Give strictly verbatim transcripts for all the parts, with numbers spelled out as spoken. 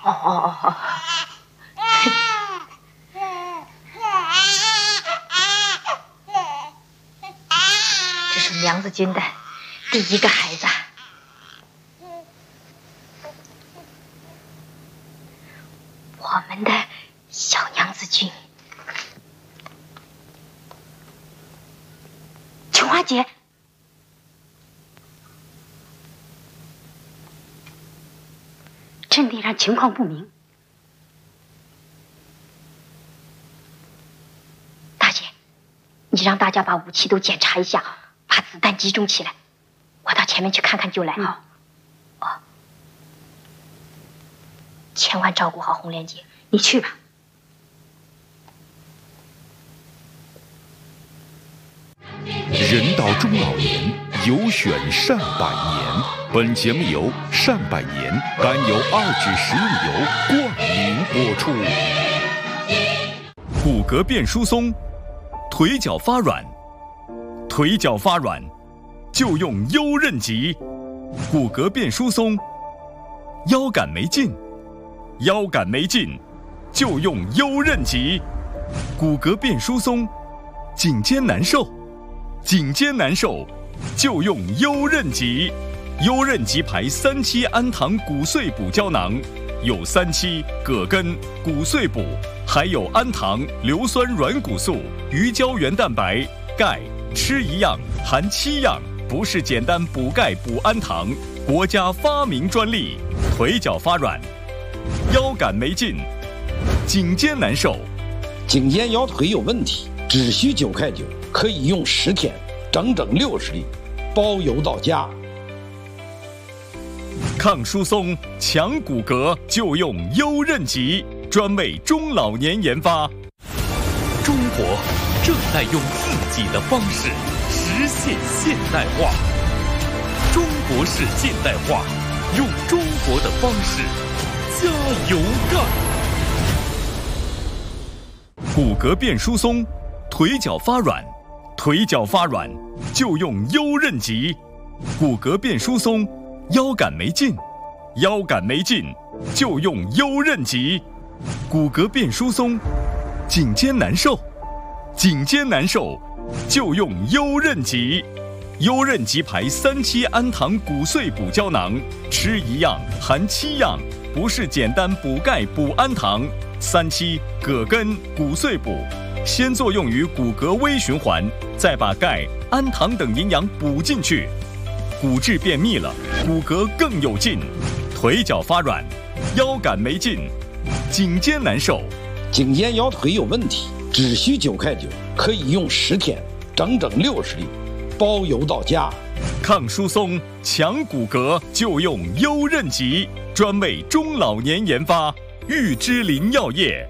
哦哦哦。这是娘子军的第一个孩子。我们的小娘子军。琼花姐，阵地上情况不明，大姐，你让大家把武器都检查一下，把子弹集中起来，我到前面去看看就来。好、嗯，哦，千万照顾好红莲姐，你去吧。 人到中老年，有选善百年。本节目由善百年甘油二酯食用油冠名播出。骨骼变疏松，腿脚发软，腿脚发软就用优韧极。骨骼变疏松，腰杆没劲，腰杆没劲就用优韧极。骨骼变疏松，颈肩难受。颈肩难受，就用优韧极。优韧极牌三七氨糖骨碎补胶囊，有三七、葛根、骨碎补，还有氨糖、硫酸软骨素、鱼胶原蛋白、钙，吃一样含七样，不是简单补钙补氨糖，国家发明专利。腿脚发软，腰杆没劲，颈肩难受， 颈肩腰腿有问题，只需九块九。可以用十天，整整六十粒，包邮到家。 抗疏松、强骨骼就用优韧极，专为中老年研发。 中国正在用自己的方式实现现代化。中国式现代化，用中国的方式加油干。 骨骼变疏松，腿脚发软。腿脚发软就用优韧极。骨骼变疏松，腰杆没劲，腰杆没劲就用优韧极。骨骼变疏松，颈肩难受，颈肩难受就用优韧极。优韧极牌三七氨糖骨碎补胶囊，吃一样含七样，不是简单补钙补氨糖。三七、葛根、骨碎补，先作用于骨骼微循环，再把钙、氨糖等营养补进去，骨质变密了，骨骼更有劲。腿脚发软，腰杆没劲，颈肩难受， 颈肩腰腿有问题，只需九块九，可以用十天，整整六十粒，包邮到家。 抗疏松、强骨骼就用优韧极，专为中老年研发。玉芝林药业。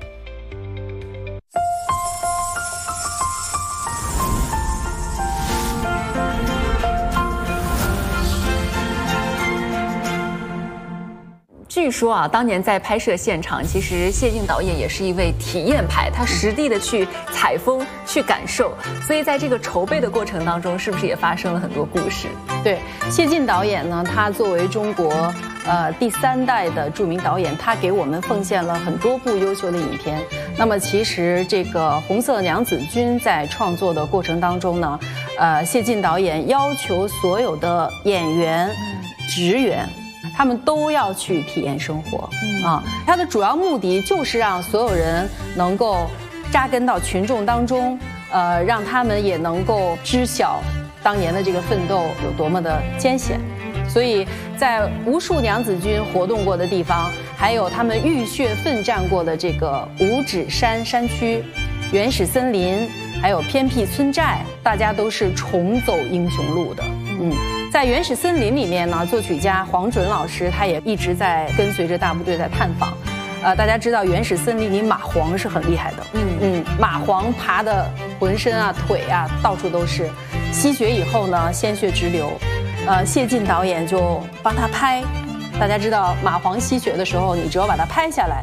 据说啊，当年在拍摄现场，其实谢晋导演也是一位体验派，他实地的去采风、去感受，所以在这个筹备的过程当中，是不是也发生了很多故事？ 对，谢晋导演呢，他作为中国呃第三代的著名导演，他给我们奉献了很多部优秀的影片。那么其实这个《红色娘子军》在创作的过程当中呢，呃，谢晋导演要求所有的演员、职员。他们都要去体验生活、嗯、啊！他的主要目的就是让所有人能够扎根到群众当中，呃，让他们也能够知晓当年的这个奋斗有多么的艰险。所以在无数娘子军活动过的地方，还有他们浴血奋战过的这个五指山山区、原始森林，还有偏僻村寨，大家都是重走英雄路的。嗯。在原始森林里面呢，作曲家黄准老师他也一直在跟随着大部队在探访。呃，大家知道原始森林里蚂蟥是很厉害的，嗯嗯，蚂蟥爬的浑身啊、腿啊到处都是，吸血以后呢，鲜血直流。呃，谢晋导演就帮他拍。大家知道蚂蟥吸血的时候，你只有把它拍下来。